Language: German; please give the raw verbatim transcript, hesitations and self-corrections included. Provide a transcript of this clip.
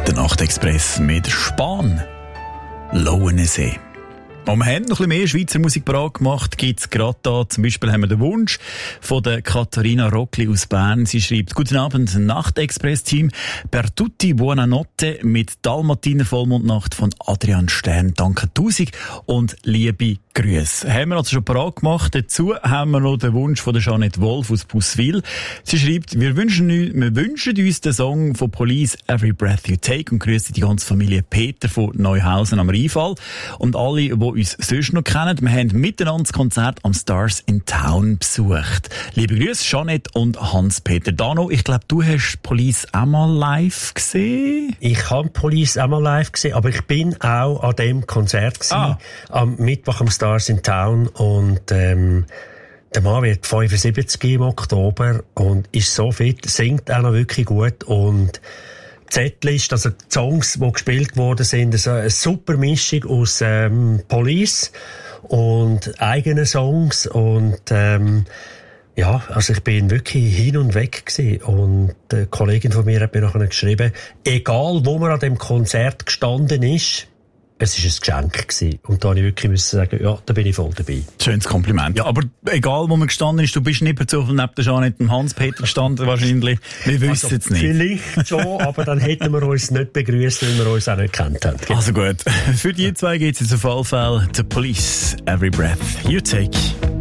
Der Nachtexpress mit Spahn. Lauenensee. Und wir haben noch ein bisschen mehr Schweizer Musik parat gemacht, gibt es gerade da. Zum Beispiel haben wir den Wunsch von der Katharina Rockli aus Bern. Sie schreibt: Guten Abend, Nachtexpress-Team. Per tutti buonanotte mit Dalmatiner Vollmondnacht von Adrian Stern. Danke tausend und liebe Grüße. Haben wir also schon parat gemacht. Dazu haben wir noch den Wunsch von der Jeanette Wolf aus Busswil. Sie schreibt: Wir wünschen, wir wünschen uns den Song von Police Every Breath You Take und grüßen die ganze Familie Peter von Neuhausen am Rheinfall und alle, die uns sonst noch kennen. Wir haben miteinander das Konzert am Stars in Town besucht. Liebe Grüße, Jeanette und Hans-Peter. Dano, ich glaube, du hast Police auch mal live gesehen? Ich habe Police auch mal live gesehen, aber ich bin auch an dem Konzert gewesen, ah. am Mittwoch am Stars in Town und ähm, der Mann wird fünfundsiebzig im Oktober und ist so fit, singt auch noch wirklich gut und Setlist, also die Songs, die gespielt worden sind, also eine super Mischung aus ähm, Police und eigenen Songs und ähm, ja, also ich bin wirklich hin und weg gewesen. Und eine Kollegin von mir hat mir nachher geschrieben, egal wo man an dem Konzert gestanden ist, es war ein Geschenk gewesen. Und da musste ich wirklich sagen, ja, da bin ich voll dabei. Schönes Kompliment. Ja, aber egal, wo man gestanden ist, du bist nicht so viel neben der Jeanette und Hans-Peter gestanden wahrscheinlich. Wir wissen es also, nicht. Vielleicht schon, aber dann hätten wir uns nicht begrüßt, weil wir uns auch nicht gekannt haben. Also gut. Für die zwei geht es jetzt auf alle Fälle The Police, Every Breath You Take.